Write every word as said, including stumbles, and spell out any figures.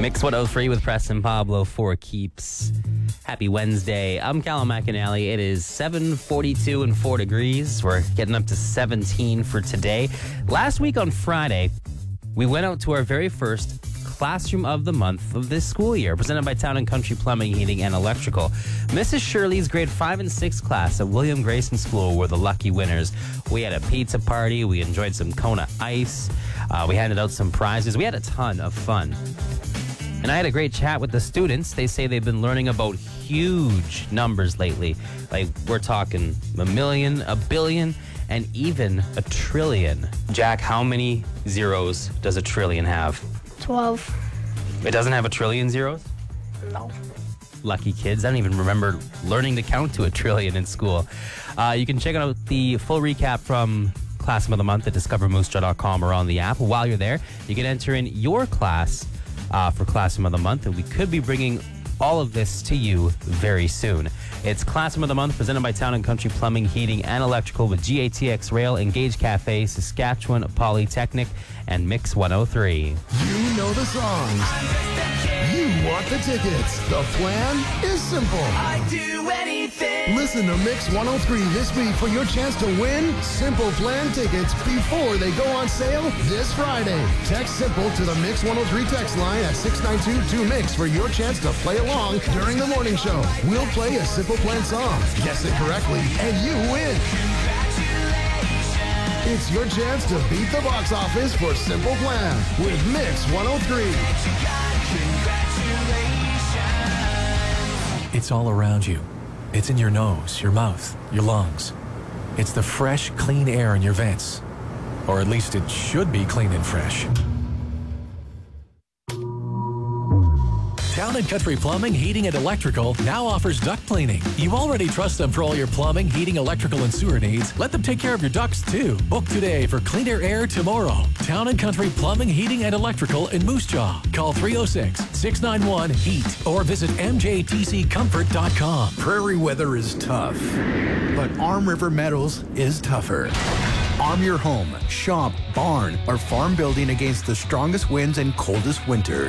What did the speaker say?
Mix one oh three with Preston Pablo for keeps. Happy Wednesday. I'm Callum McAnally. It is seven forty-two and four degrees. We're getting up to seventeen for today. Last week on Friday, we went out to our very first Classroom of the Month of this school year, presented by Town and Country Plumbing, Heating, and Electrical. Missus Shirley's grade five and six class at William Grayson School were the lucky winners. We had a pizza party. We enjoyed some Kona Ice. Uh, we handed out some prizes. We had a ton of fun. And I had a great chat with the students. They say they've been learning about huge numbers lately. Like, we're talking a million, a billion, and even a trillion. Jack, how many zeros does a trillion have? twelve. It doesn't have a trillion zeros? No. Lucky kids. I don't even remember learning to count to a trillion in school. Uh, you can check out the full recap from Classroom of the Month at discover moose jaw dot com or on the app. While you're there, you can enter in your class uh, for Classroom of the Month, and we could be bringing all of this to you very soon. It's Classroom of the Month presented by Town and Country Plumbing, Heating, and Electrical with G A T X Rail, Engage Cafe, Saskatchewan Polytechnic, and Mix one oh three. You know the songs. You want the tickets. The plan is simple. I'd do anything. Listen to Mix one oh three this week for your chance to win Simple Plan tickets before they go on sale this Friday. Text Simple to the Mix one oh three text line at six nine two two mix for your chance to play along during the morning show. We'll play a Simple Plan song. Guess it correctly, and you win. It's your chance to beat the box office for Simple Plan with Mix one oh three. It's all around you. It's in your nose, your mouth, your lungs. It's the fresh, clean air in your vents. Or at least it should be clean and fresh. Town and Country Plumbing, Heating, and Electrical now offers duct cleaning. You already trust them for all your plumbing, heating, electrical, and sewer needs. Let them take care of your ducts, too. Book today for cleaner air tomorrow. Town and Country Plumbing, Heating, and Electrical in Moose Jaw. Call three oh six, six nine one, heat or visit m j t c comfort dot com. Prairie weather is tough, but Arm River Metals is tougher. Arm your home, shop, barn, or farm building against the strongest winds and coldest winters.